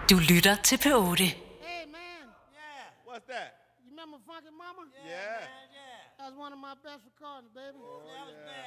Du lytter til P8. Hey, man. Yeah. What's that? You remember Funky Mama? Yeah. That was one of my best recordings, baby. Oh, yeah.